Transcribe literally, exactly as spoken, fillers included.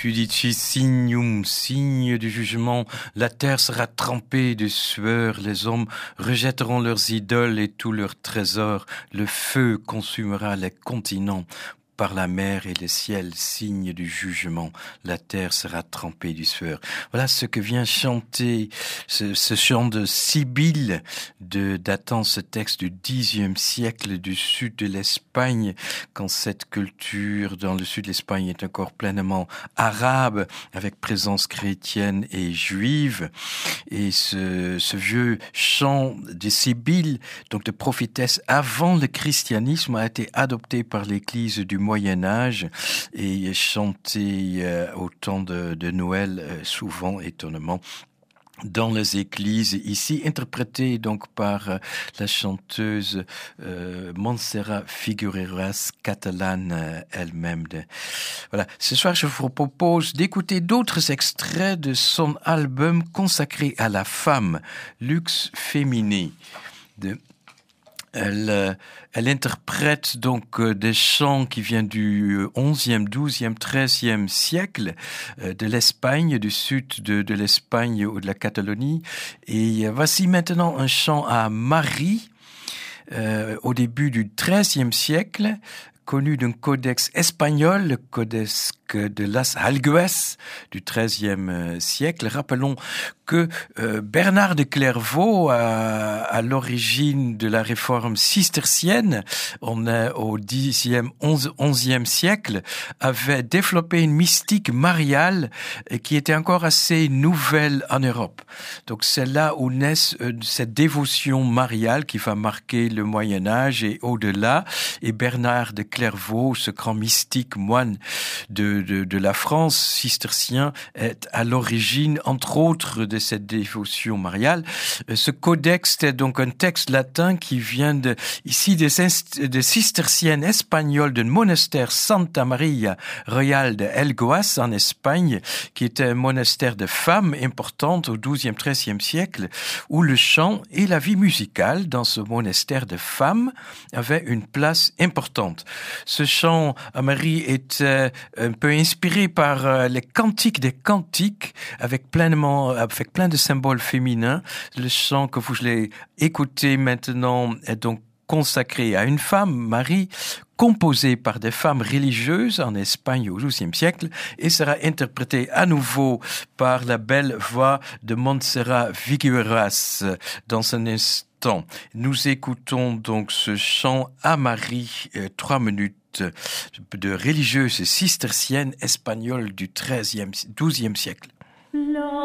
Judici signum, signe du jugement, la terre sera trempée de sueur, les hommes rejetteront leurs idoles et tous leurs trésors, le feu consumera les continents. Par la mer et le ciel, signe du jugement, la terre sera trempée du sueur. Voilà ce que vient chanter ce, ce chant de Sibylle, de, datant ce texte du dixième siècle du sud de l'Espagne, quand cette culture dans le sud de l'Espagne est encore pleinement arabe, avec présence chrétienne et juive. Et ce, ce vieux chant de Sibylle, donc de prophétesse avant le christianisme, a été adopté par l'Église du Moyen-Âge et chanté euh, au temps de, de Noël, euh, souvent, étonnamment, dans les églises, ici interprété donc par euh, la chanteuse euh, Montserrat Figueras, catalane euh, elle-même. De... Voilà. Ce soir, je vous propose d'écouter d'autres extraits de son album consacré à la femme, Lux Femini, de Elle, elle interprète donc des chants qui viennent du onzième, douzième, treizième siècle de l'Espagne, du sud de, de l'Espagne ou de la Catalogne. Et voici maintenant un chant à Marie, euh, au début du treizième siècle, connu d'un codex espagnol, le codex de Las Algues du treizième siècle. Rappelons que euh, Bernard de Clairvaux, à, à l'origine de la réforme cistercienne, on est au dixième, onzième siècle, avait développé une mystique mariale qui était encore assez nouvelle en Europe. Donc c'est là où naît euh, cette dévotion mariale qui va marquer le Moyen-Âge et au-delà. Et Bernard de Clairvaux, ce grand mystique moine de, de, de la France, cistercien, est à l'origine, entre autres, de cette dévotion mariale. Ce codex est donc un texte latin qui vient de, ici des, des cisterciennes espagnoles d'un monastère Santa Maria Royal de Elgoas en Espagne, qui était un monastère de femmes importante au douzième, treizième siècle, où le chant et la vie musicale dans ce monastère de femmes avaient une place importante. Ce chant à Marie était un peu inspiré par les cantiques des cantiques, avec pleinement, avec plein de symboles féminins. Le chant que vous allez écouter maintenant est donc consacré à une femme, Marie, composé par des femmes religieuses en Espagne au douzième siècle et sera interprété à nouveau par la belle voix de Montserrat Figueras dans un instant. Nous écoutons donc ce chant à Marie, euh, trois minutes de religieuses cisterciennes espagnoles du treizième, douzième siècle.